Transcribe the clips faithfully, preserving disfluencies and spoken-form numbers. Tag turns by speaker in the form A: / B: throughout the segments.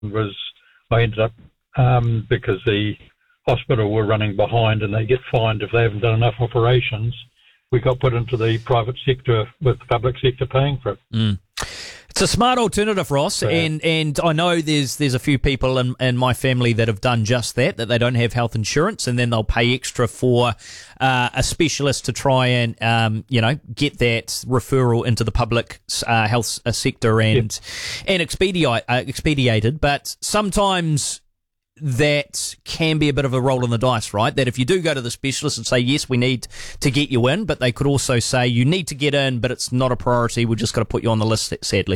A: was I ended up, um, because the hospital were running behind and they get fined if they haven't done enough operations, we got put into the private sector with the public sector paying for it.
B: Mm. It's a smart alternative, Ross,
A: Yeah.
B: and, and I know there's there's a few people in, in my family that have done just that, that they don't have health insurance, and then they'll pay extra for uh, a specialist to try and, um, you know, get that referral into the public uh, health sector and, yep. and expedite, uh, expedited, but sometimes that can be a bit of a roll in the dice, right? That if you do go to the specialist and say, yes, we need to get you in, but they could also say you need to get in, but it's not a priority. We're just going to put you on the list, sadly.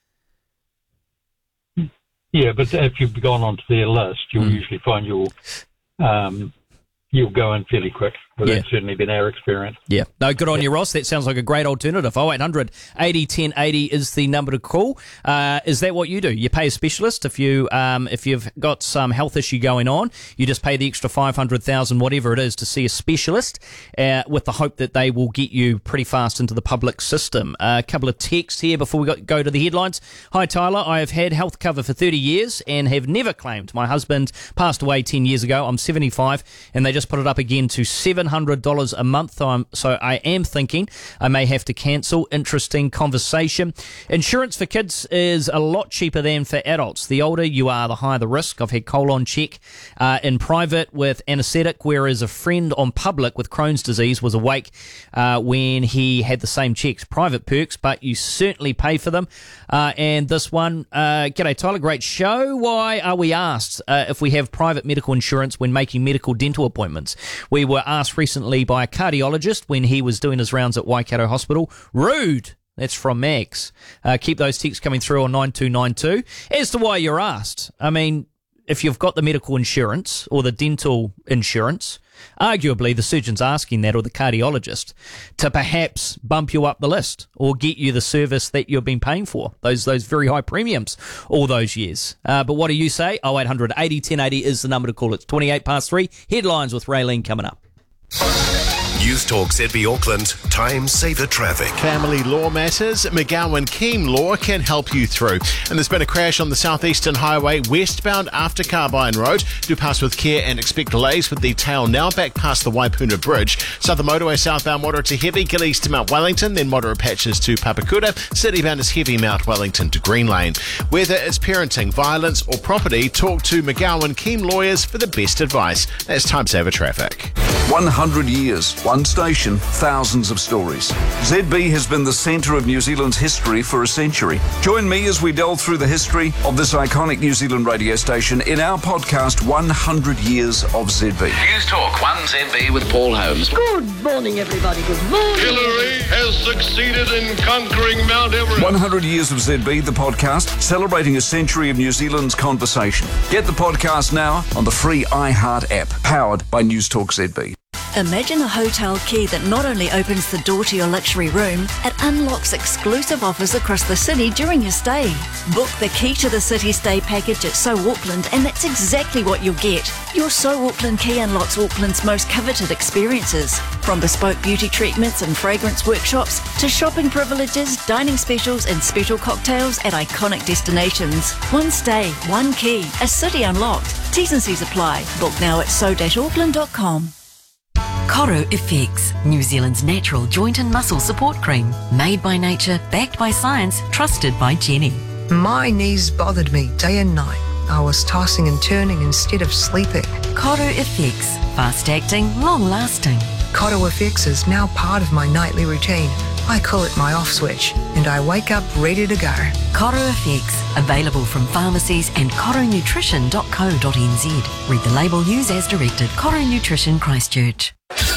A: Yeah, but if you've gone onto their list, you'll mm. usually find you'll, um, you'll go in fairly quick. Well,
B: yeah.
A: That's certainly been our experience.
B: Yeah. No, good on you, Ross. That sounds like a great alternative. oh eight hundred eighty ten eighty is the number to call. Uh, is that what you do? You pay a specialist if you um, if you've got some health issue going on. You just pay the extra five hundred thousand, whatever it is, to see a specialist, uh, with the hope that they will get you pretty fast into the public system. Uh, a couple of texts here before we got, go to the headlines. Hi, Tyler. I have had health cover for thirty years and have never claimed. My husband passed away ten years ago. I'm seventy-five, and they just put it up again to seven hundred dollars a month. Um, so I am thinking I may have to cancel. Interesting conversation. Insurance for kids is a lot cheaper than for adults. The older you are, the higher the risk. I've had colon check uh, in private with anaesthetic, whereas a friend on public with Crohn's disease was awake uh, when he had the same checks. Private perks, but you certainly pay for them. Uh, and this one, uh, g'day Tyler, great show. Why are we asked uh, if we have private medical insurance when making medical dental appointments? We were asked recently by a cardiologist when he was doing his rounds at Waikato Hospital. Rude. That's from Max. Uh, keep those texts coming through on nine two nine two. As to why you're asked, I mean, if you've got the medical insurance or the dental insurance, arguably the surgeon's asking that, or the cardiologist, to perhaps bump you up the list or get you the service that you've been paying for, those those very high premiums all those years. Uh, but what do you say? oh eight hundred eighty ten eighty is the number to call. It's twenty-eight past three. Headlines with Raylene coming up.
C: News Talk Z B Auckland, Time Saver Traffic.
D: Family law matters, McGowan Keem Law can help you through. And there's been a crash on the Southeastern Highway westbound after Carbine Road. Do pass with care and expect delays with the tail now back past the Waipuna Bridge. Southern Motorway southbound moderate to heavy, Gillies to Mount Wellington, then moderate patches to Papakura. Citybound is heavy Mount Wellington to Green Lane. Whether it's parenting, violence or property, talk to McGowan Keem Lawyers for the best advice. That's Time Saver Traffic.
E: one hundred years, one station, thousands of stories. Z B has been the centre of New Zealand's history for a century. Join me as we delve through the history of this iconic New Zealand radio station in our podcast, one hundred years of Z B.
F: News Talk one Z B with Paul Holmes.
G: Good morning, everybody. Good morning.
H: Hillary has succeeded in conquering Mount Everest.
E: one hundred years of Z B, the podcast, celebrating a century of New Zealand's conversation. Get the podcast now on the free iHeart app, powered by News Talk Z B.
I: Imagine a hotel key that not only opens the door to your luxury room, it unlocks exclusive offers across the city during your stay. Book the Key to the City stay package at So Auckland, and that's exactly what you'll get. Your So Auckland key unlocks Auckland's most coveted experiences. From bespoke beauty treatments and fragrance workshops, to shopping privileges, dining specials and special cocktails at iconic destinations. One stay, one key, a city unlocked. T's and C's apply. Book now at so dash auckland dot com.
J: Koro Effects, New Zealand's natural joint and muscle support cream. Made by nature, backed by science, trusted by Jenny.
K: My knees bothered me day and night. I was tossing and turning instead of sleeping.
J: Koro Effects, fast-acting, long-lasting.
K: Koro Effects is now part of my nightly routine. I call it my off switch, and I wake up ready to go.
J: Koro Effects, available from pharmacies and koro nutrition dot co dot n z. Read the label, use as directed. Koro Nutrition, Christchurch.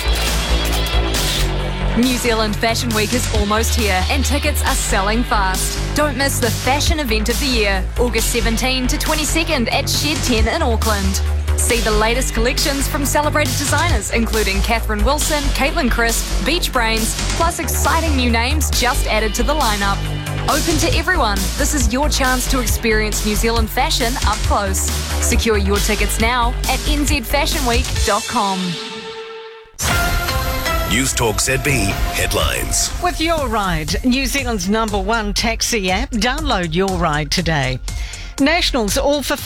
L: New Zealand Fashion Week is almost here and tickets are selling fast. Don't miss the fashion event of the year, August seventeenth to twenty-second at Shed ten in Auckland. See the latest collections from celebrated designers including Catherine Wilson, Caitlin Crisp, Beach Brains, plus exciting new names just added to the lineup. Open to everyone, this is your chance to experience New Zealand fashion up close. Secure your tickets now at n z fashion week dot com.
C: News Talk Z B headlines.
G: With Your Ride, New Zealand's number one taxi app, download Your Ride today.
M: Nationals all for